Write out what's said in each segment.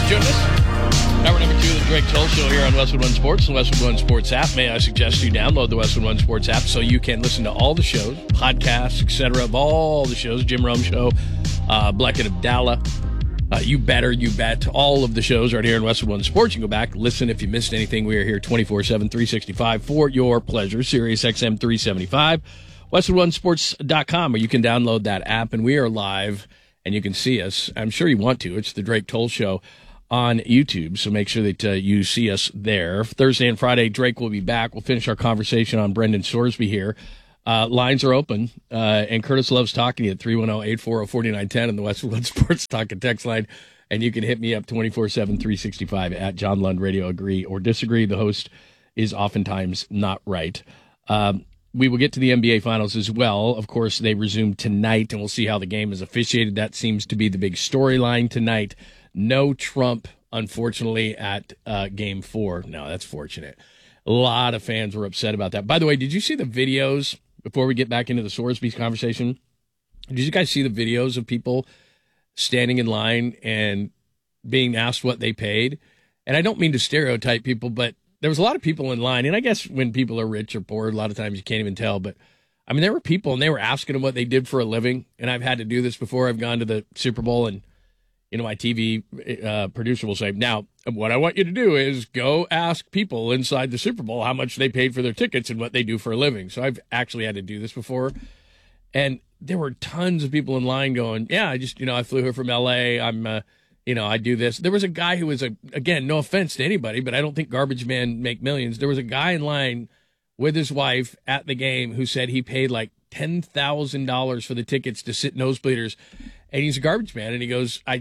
joining us. Hour number 2 of the Drake Toll Show here on Westwood One Sports, the Westwood One Sports app. May I suggest you download the Westwood One Sports app so you can listen to all the shows, podcasts, etc. of all the shows, Jim Rome Show, Bleckett Abdallah, You Better, You Bet. All of the shows right here in Westwood One Sports. You can go back, listen if you missed anything. We are here 24/7, 365 for your pleasure. Sirius XM 375, WestwoodOneSports.com, where you can download that app, and we are live, and you can see us. I'm sure you want to. It's the Drake Toll Show on YouTube, so make sure that you see us there. Thursday and Friday, Drake will be back. We'll finish our conversation on Brendan Sorsby here. Lines are open, and Curtis loves talking to you at 310-840-4910 in the Westwood One Sports Talk and Text line, and you can hit me up 24/7, 365 at John Lund Radio. Agree or disagree, the host is oftentimes not right. We will get to the NBA Finals as well. Of course, they resume tonight, and we'll see how the game is officiated. That seems to be the big storyline tonight. No Trump, unfortunately, at Game 4. No, that's fortunate. A lot of fans were upset about that. By the way, did you see the videos, before we get back into the Sorsby conversation, did you guys see the videos of people standing in line and being asked what they paid? And I don't mean to stereotype people, but there was a lot of people in line. And I guess when people are rich or poor, a lot of times you can't even tell. But, I mean, there were people, and they were asking them what they did for a living. And I've had to do this before. I've gone to the Super Bowl, and my TV producer will say, now, what I want you to do is go ask people inside the Super Bowl how much they paid for their tickets and what they do for a living. So I've actually had to do this before. And there were tons of people in line going, yeah, I flew here from L.A. I do this. There was a guy who was, again, no offense to anybody, but I don't think garbage men make millions. There was a guy in line with his wife at the game who said he paid like $10,000 for the tickets to sit nosebleeders. And he's a garbage man. And he goes, I'm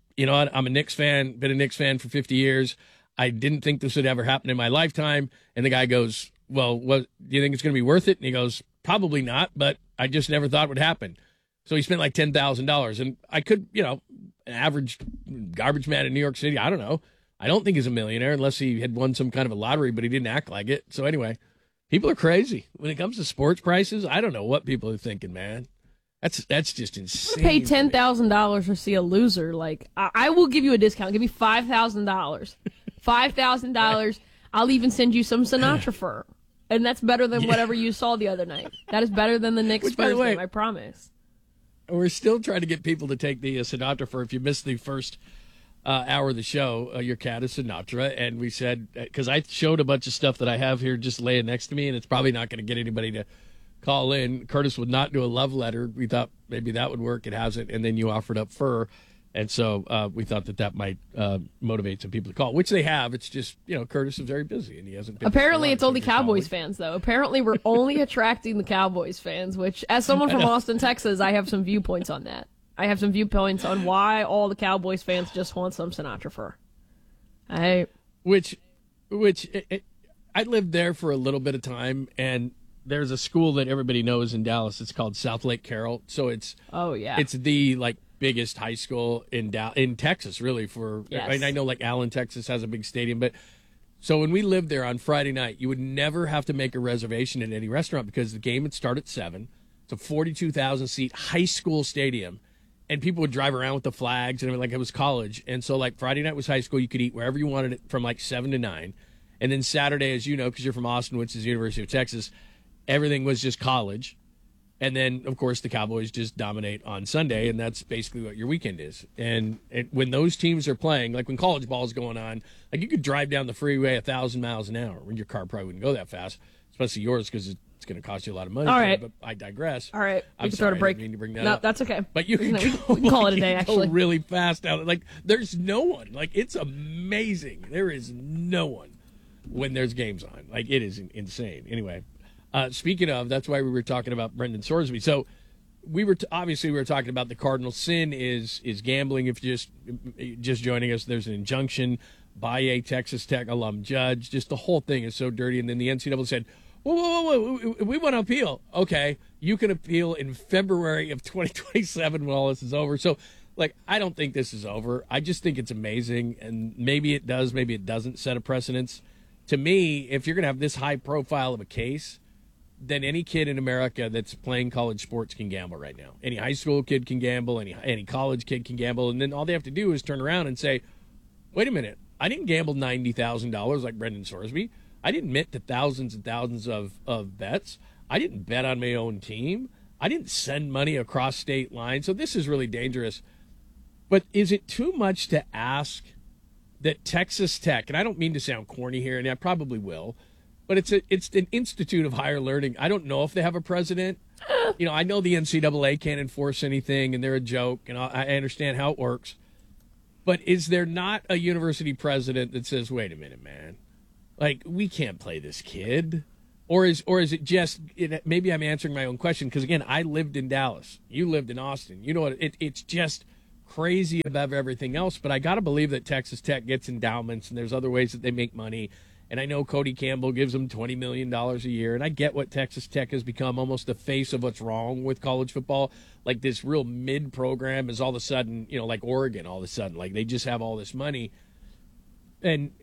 a Knicks fan, been a Knicks fan for 50 years. I didn't think this would ever happen in my lifetime. And the guy goes, well, what do you think it's going to be worth it? And he goes, probably not, but I just never thought it would happen. So he spent like $10,000. And I could, an average garbage man in New York City, I don't know. I don't think he's a millionaire unless he had won some kind of a lottery, but he didn't act like it. So anyway, people are crazy. When it comes to sports prices, I don't know what people are thinking, man. That's just insane. Pay $10,000 to see a loser. Like, I will give you a discount. Give me $5,000. $5,000. I'll even send you some Sinatra fur. And that's better than whatever you saw the other night. That is better than the Knicks Spurs game, I promise. We're still trying to get people to take the Sinatra fur. If you missed the first hour of the show, your cat is Sinatra. And we said, because I showed a bunch of stuff that I have here just laying next to me, and it's probably not going to get anybody to call in. Curtis would not do a love letter. We thought maybe that would work. It hasn't. And then you offered up fur. And so we thought that might motivate some people to call, which they have. It's just, Curtis is very busy and he hasn't been. Apparently it's only Cowboys fans, though. Apparently we're only attracting the Cowboys fans, which, as someone from Austin, Texas, I have some viewpoints on that. I have some viewpoints on why all the Cowboys fans just want some Sinatra fur. I lived there for a little bit of time, and there's a school that everybody knows in Dallas. It's called South Lake Carroll. So it's the biggest high school in Texas, really. And I know Allen, Texas has a big stadium, but so when we lived there on Friday night, you would never have to make a reservation at any restaurant because the game would start at 7. It's a 42,000 seat high school stadium, and people would drive around with the flags and it was college. And so Friday night was high school. You could eat wherever you wanted it from 7 to 9, and then Saturday, as you know, because you're from Austin, which is the University of Texas, everything was just college. And then, of course, the Cowboys just dominate on Sunday, and that's basically what your weekend is. And when those teams are playing, like when college ball is going on, you could drive down the freeway 1,000 miles an hour. Your car probably wouldn't go that fast, especially yours, because it's going to cost you a lot of money. All right. But I digress. All right. I'm sorry, throw a break. I didn't mean to bring that up. That's okay. But you can we can call it a day, actually. Go really fast down. There's no one. It's amazing. There is no one when there's games on. It is insane. Anyway. Speaking of, that's why we were talking about Brendan Sorsby. So we were talking about the Cardinals. Sin is gambling. If you're just joining us, there's an injunction by a Texas Tech alum judge. Just the whole thing is so dirty. And then the NCAA said, whoa, we want to appeal. Okay, you can appeal in February of 2027 when all this is over. So, I don't think this is over. I just think it's amazing. And maybe it does, maybe it doesn't set a precedence. To me, if you're going to have this high profile of a case, then any kid in America that's playing college sports can gamble right now. Any high school kid can gamble, any college kid can gamble, and then all they have to do is turn around and say, wait a minute. I didn't gamble $90,000 like Brendan Sorsby. I didn't admit to thousands and thousands of bets. I didn't bet on my own team. I didn't send money across state lines. So this is really dangerous. But is it too much to ask that Texas Tech, and I don't mean to sound corny here, and I probably will, but it's an institute of higher learning. I don't know if they have a president. I know the NCAA can't enforce anything, and they're a joke, and I understand how it works. But is there not a university president that says, wait a minute, man, like, we can't play this kid? Or is it just, maybe I'm answering my own question, because, again, I lived in Dallas. You lived in Austin. You know what? It's just crazy above everything else. But I got to believe that Texas Tech gets endowments, and there's other ways that they make money. And I know Cody Campbell gives them $20 million a year. And I get what Texas Tech has become, almost the face of what's wrong with college football. Like, this real mid-program is all of a sudden, like Oregon all of a sudden. Like, they just have all this money. And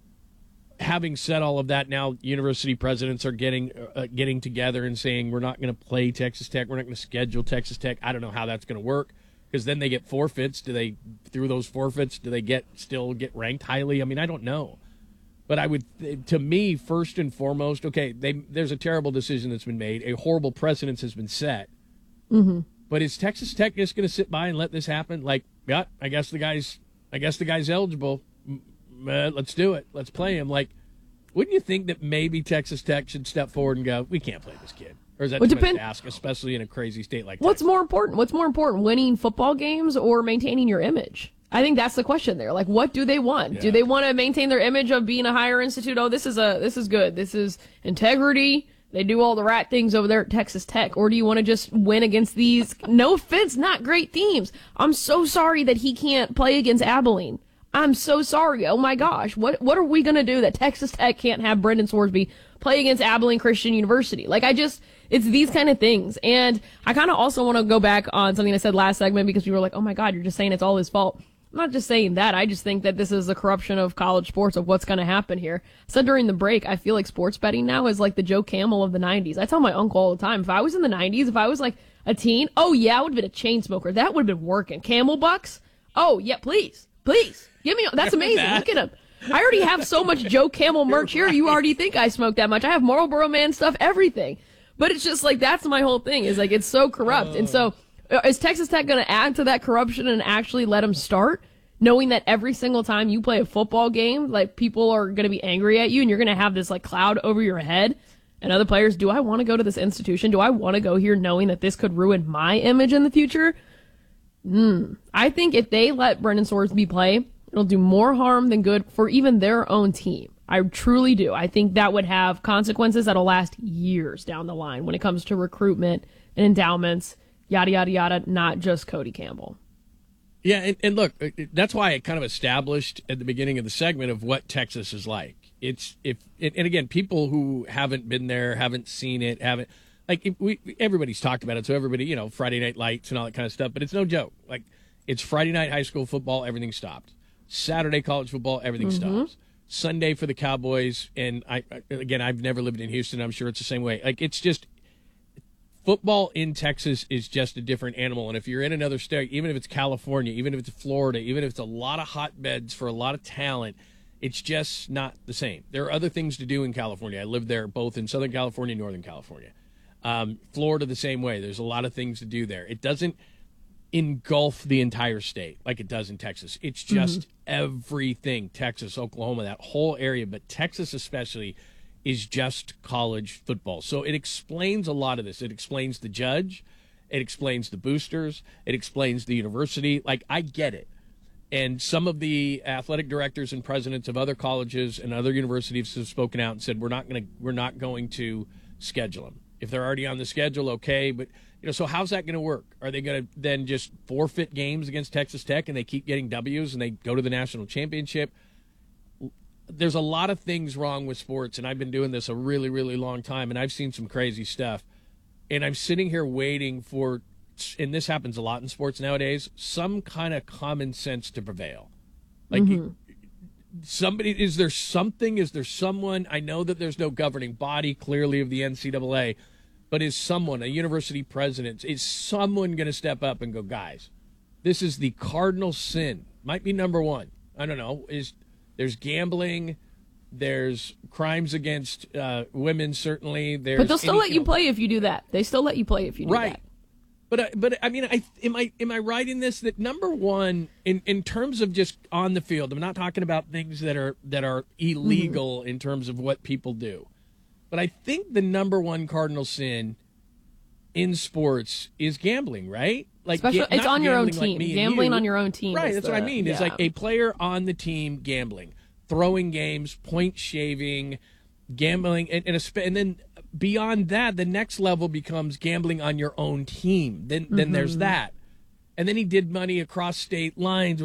having said all of that, now university presidents are getting together and saying, we're not going to play Texas Tech. We're not going to schedule Texas Tech. I don't know how that's going to work, because then they get forfeits. Through those forfeits, do they still get ranked highly? I mean, I don't know. But to me, first and foremost, okay, there's a terrible decision that's been made. A horrible precedent has been set. Mm-hmm. But is Texas Tech just going to sit by and let this happen? Like, yeah, I guess the guy's eligible. Let's do it. Let's play him. Like, wouldn't you think that maybe Texas Tech should step forward and go, we can't play this kid? Or is that too much to ask, especially in a crazy state like What's Texas? more important? What's more important, winning football games or maintaining your image? I think that's the question there. Like, what do they want? Yeah. Do they want to maintain their image of being a higher institute? Oh, this is good. This is integrity. They do all the right things over there at Texas Tech. Or do you want to just win against these, no offense, not great teams? I'm so sorry that he can't play against Abilene. I'm so sorry. Oh my gosh. What are we going to do that Texas Tech can't have Brendan Sorsby play against Abilene Christian University? Like, it's these kind of things. And I kind of also want to go back on something I said last segment, because we were like, oh my God, you're just saying it's all his fault. I'm not just saying that. I just think that this is the corruption of college sports, of what's going to happen here. I said during the break, I feel like sports betting now is like the Joe Camel of the 90s. I tell my uncle all the time, if I was in the 90s, if I was like a teen, oh yeah, I would have been a chain smoker. That would have been working. Camel bucks? Oh yeah, please. Give me, that's amazing. Look at him. I already have so much Joe Camel merch here. You already think I smoke that much. I have Marlboro Man stuff, everything. But it's just like, that's my whole thing, is like, it's so corrupt. And so, is Texas Tech going to add to that corruption and actually let them start, knowing that every single time you play a football game, like, people are going to be angry at you and you're going to have this like cloud over your head? And other players, do I want to go to this institution? Do I want to go here knowing that this could ruin my image in the future? I think if they let Brendan Sorsby play, it'll do more harm than good for even their own team. I truly do. I think that would have consequences that'll last years down the line when it comes to recruitment and endowments, yada, yada, yada, not just Cody Campbell. Yeah, and look, that's why I kind of established at the beginning of the segment of what Texas is like. And again, people who haven't been there, haven't seen it, everybody's talked about it, so everybody, Friday Night Lights and all that kind of stuff, but it's no joke. Like, it's Friday night high school football, everything stopped. Saturday college football, everything stops. Sunday for the Cowboys, and I've never lived in Houston. I'm sure it's the same way. Like, it's just, football in Texas is just a different animal. And if you're in another state, even if it's California, even if it's Florida, even if it's a lot of hotbeds for a lot of talent, it's just not the same. There are other things to do in California. I lived there both in Southern California and Northern California. Florida the same way. There's a lot of things to do there. It doesn't engulf the entire state like it does in Texas. It's just everything. Texas, Oklahoma, that whole area, but Texas especially is just college football. So it explains a lot of this. It explains the judge. It explains the boosters. It explains the university. Like, I get it. And some of the athletic directors and presidents of other colleges and other universities have spoken out and said, we're not going to schedule them. If they're already on the schedule, okay, but so how's that going to work? Are they going to then just forfeit games against Texas Tech and they keep getting W's and they go to the national championship? There's a lot of things wrong with sports, and I've been doing this a really, really long time, and I've seen some crazy stuff. And I'm sitting here waiting for, and this happens a lot in sports nowadays, some kind of common sense to prevail. Like, is there someone, I know that there's no governing body clearly of the NCAA, but is someone, a university president, is someone going to step up and go, guys, this is the cardinal sin, might be number one, I don't know, there's gambling, there's crimes against women, certainly. There's But they'll still let you play if you do that. They still let you play if you do right. that. But I mean, am I right in this that number one in terms of just on the field? I'm not talking about things that are illegal in terms of what people do, but I think the number one cardinal sin in sports is gambling, right? Like it's on your own like team. Gambling on your own team. Right, that's what I mean. It's like a player on the team gambling, throwing games, point shaving, gambling, and then beyond that, the next level becomes gambling on your own team. Then there's that. And then he did money across state lines